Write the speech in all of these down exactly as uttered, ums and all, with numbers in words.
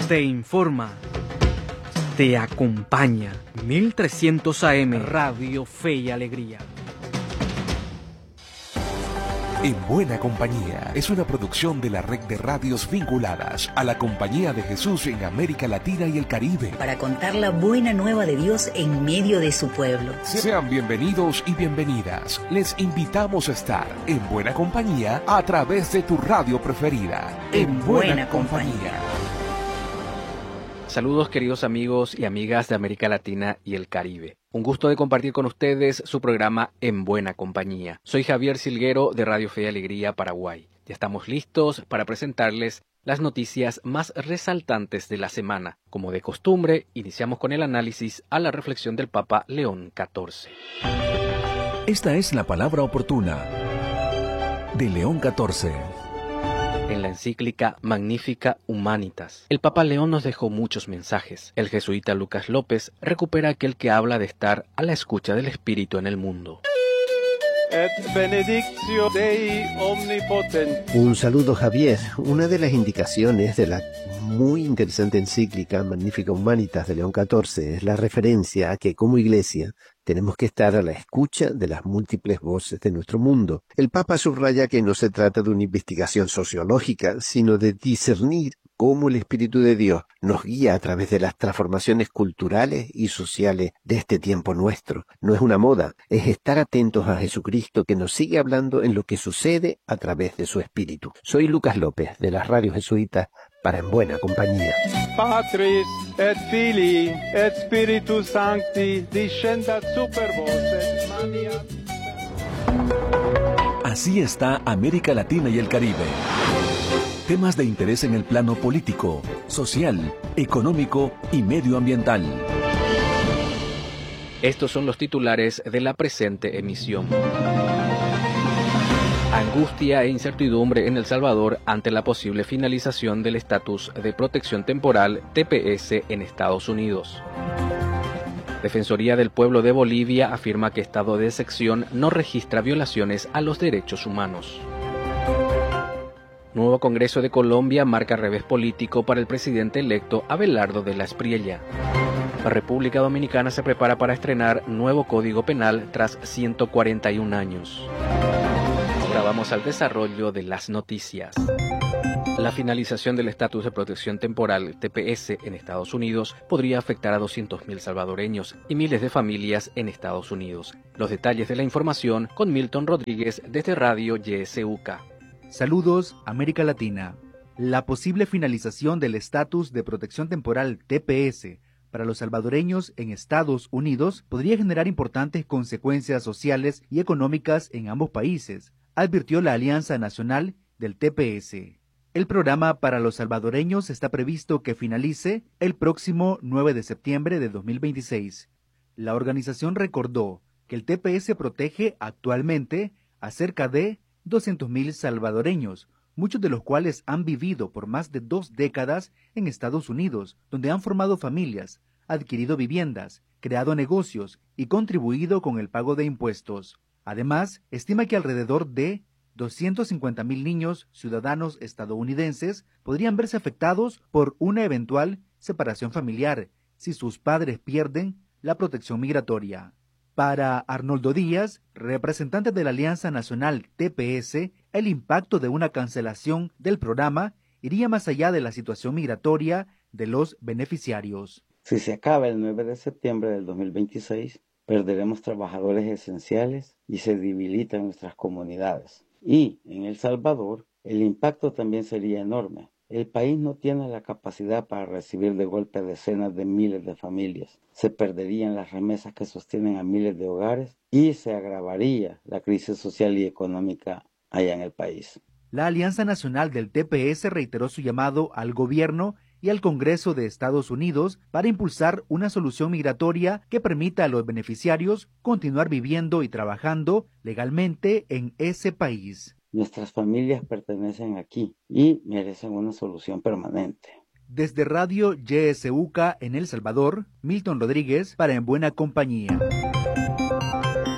te informa, te acompaña. mil trescientos A M Radio Fe y Alegría. En Buena Compañía es una producción de la red de radios vinculadas a la Compañía de Jesús en América Latina y el Caribe. Para contar la buena nueva de Dios en medio de su pueblo. Sean bienvenidos y bienvenidas. Les invitamos a estar en Buena Compañía a través de tu radio preferida. En, en Buena, buena Compañía. Compañía. Saludos queridos amigos y amigas de América Latina y el Caribe. Un gusto de compartir con ustedes su programa En Buena Compañía. Soy Javier Silguero de Radio Fe y Alegría, Paraguay. Ya estamos listos para presentarles las noticias más resaltantes de la semana. Como de costumbre, iniciamos con el análisis a la reflexión del Papa León catorce. Esta es la palabra oportuna de León catorce. En la encíclica Magnificat Humanitas, el Papa León nos dejó muchos mensajes. El jesuita Lucas López recupera aquel que habla de estar a la escucha del Espíritu en el mundo. Et benedictio Dei omnipotens. Un saludo, Javier. Una de las indicaciones de la muy interesante encíclica Magnificat Humanitas de León catorce es la referencia a que como Iglesia tenemos que estar a la escucha de las múltiples voces de nuestro mundo. El Papa subraya que no se trata de una investigación sociológica, sino de discernir cómo el Espíritu de Dios nos guía a través de las transformaciones culturales y sociales de este tiempo nuestro. No es una moda, es estar atentos a Jesucristo que nos sigue hablando en lo que sucede a través de su Espíritu. Soy Lucas López, de las radios jesuitas, para En Buena Compañía. Patris et Filii et Spiritus Sancti descendat super vos et maniat. Así está América Latina y el Caribe. Temas de interés en el plano político, social, económico y medioambiental. Estos son los titulares de la presente emisión. Angustia e incertidumbre en El Salvador ante la posible finalización del estatus de protección temporal T P S en Estados Unidos. Defensoría del Pueblo de Bolivia afirma que estado de excepción no registra violaciones a los derechos humanos. Nuevo Congreso de Colombia marca revés político para el presidente electo Abelardo de la Espriella. La República Dominicana se prepara para estrenar nuevo Código Penal tras ciento cuarenta y un años. Ahora vamos al desarrollo de las noticias. La finalización del estatus de protección temporal T P S en Estados Unidos podría afectar a doscientos mil salvadoreños y miles de familias en Estados Unidos. Los detalles de la información con Milton Rodríguez desde Radio Y S U K. Saludos, América Latina. La posible finalización del estatus de protección temporal T P S para los salvadoreños en Estados Unidos podría generar importantes consecuencias sociales y económicas en ambos países, advirtió la Alianza Nacional del T P S. El programa para los salvadoreños está previsto que finalice el próximo nueve de septiembre de dos mil veintiséis. La organización recordó que el T P S protege actualmente a cerca de doscientos mil salvadoreños, muchos de los cuales han vivido por más de dos décadas en Estados Unidos, donde han formado familias, adquirido viviendas, creado negocios y contribuido con el pago de impuestos. Además, estima que alrededor de doscientos cincuenta mil niños ciudadanos estadounidenses podrían verse afectados por una eventual separación familiar si sus padres pierden la protección migratoria. Para Arnoldo Díaz, representante de la Alianza Nacional T P S, el impacto de una cancelación del programa iría más allá de la situación migratoria de los beneficiarios. Si se acaba el nueve de septiembre del dos mil veintiséis, perderemos trabajadores esenciales y se debilitan nuestras comunidades. Y en El Salvador, el impacto también sería enorme. El país no tiene la capacidad para recibir de golpe decenas de miles de familias. Se perderían las remesas que sostienen a miles de hogares y se agravaría la crisis social y económica allá en el país. La Alianza Nacional del T P S reiteró su llamado al gobierno y al Congreso de Estados Unidos para impulsar una solución migratoria que permita a los beneficiarios continuar viviendo y trabajando legalmente en ese país. Nuestras familias pertenecen aquí y merecen una solución permanente. Desde Radio Y S U K en El Salvador, Milton Rodríguez para En Buena Compañía.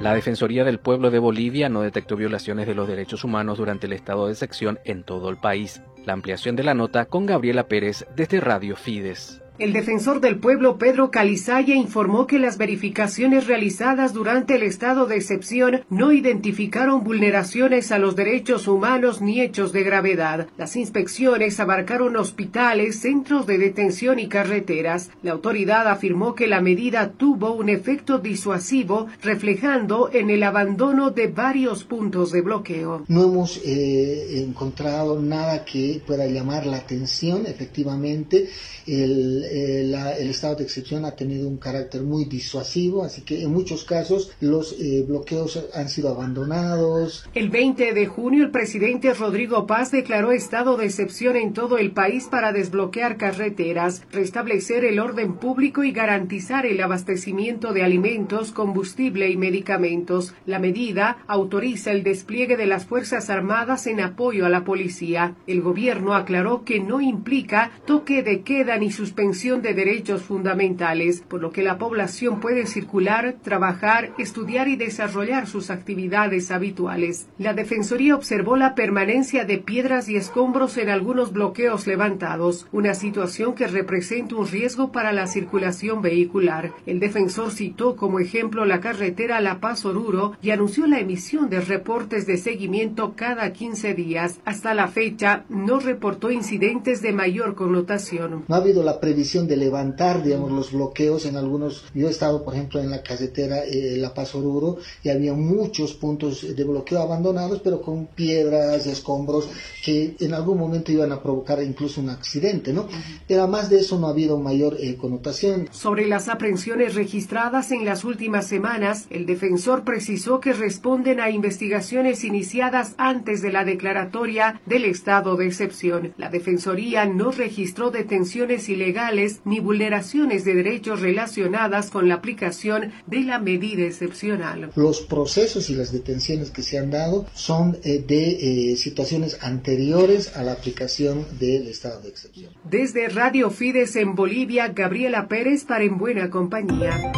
La Defensoría del Pueblo de Bolivia no detectó violaciones de los derechos humanos durante el estado de excepción en todo el país. La ampliación de la nota con Gabriela Pérez desde Radio Fides. El defensor del pueblo, Pedro Calizaya, informó que las verificaciones realizadas durante el estado de excepción no identificaron vulneraciones a los derechos humanos ni hechos de gravedad. Las inspecciones abarcaron hospitales, centros de detención y carreteras. La autoridad afirmó que la medida tuvo un efecto disuasivo, reflejando en el abandono de varios puntos de bloqueo. No hemos eh, encontrado nada que pueda llamar la atención, efectivamente. El, eh, la, el estado de excepción ha tenido un carácter muy disuasivo, así que en muchos casos los eh, bloqueos han sido abandonados. El veinte de junio el presidente Rodrigo Paz declaró estado de excepción en todo el país para desbloquear carreteras, restablecer el orden público y garantizar el abastecimiento de alimentos, combustible y medicamentos. La medida autoriza el despliegue de las Fuerzas Armadas en apoyo a la policía. El gobierno aclaró que no implica toque de queda ni suspensión de derechos fundamentales, por lo que la población puede circular, trabajar, estudiar y desarrollar sus actividades habituales. La Defensoría observó la permanencia de piedras y escombros en algunos bloqueos levantados, una situación que representa un riesgo para la circulación vehicular. El defensor citó como ejemplo la carretera La Paz-Oruro y anunció la emisión de reportes de seguimiento cada quince días. Hasta la fecha, no reportó incidentes de mayor connotación. No ha habido la previsión de levantar, digamos, los bloqueos en algunos. Yo he estado, por ejemplo, en la carretera eh, La Paz-Oruro y había muchos puntos de bloqueo abandonados, pero con piedras, escombros, que en algún momento iban a provocar incluso un accidente, ¿no? Pero además de eso no ha habido mayor eh, connotación. Sobre las aprehensiones registradas en las últimas semanas, el defensor precisó que responden a investigaciones iniciadas antes de la declaratoria del estado de excepción. La Defensoría no registró detenciones ilegales ni vulneraciones de derechos relacionadas con la aplicación de la medida excepcional. Los procesos y las detenciones que se han dado son eh, de eh, situaciones anteriores a la aplicación del estado de excepción. Desde Radio Fides en Bolivia, Gabriela Pérez para En Buena Compañía.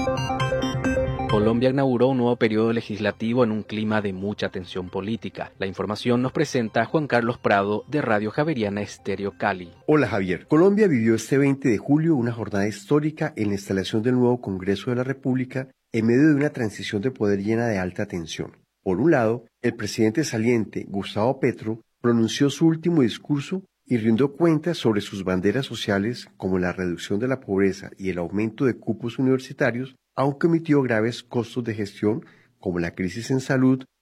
Colombia inauguró un nuevo periodo legislativo en un clima de mucha tensión política. La información nos presenta Juan Carlos Prado de Radio Javeriana Estéreo Cali. Hola Javier. Colombia vivió este veinte de julio una jornada histórica en la instalación del nuevo Congreso de la República en medio de una transición de poder llena de alta tensión. Por un lado, el presidente saliente, Gustavo Petro, pronunció su último discurso y rindió cuentas sobre sus banderas sociales como la reducción de la pobreza y el aumento de cupos universitarios, aunque omitió graves costos de gestión como la crisis en salud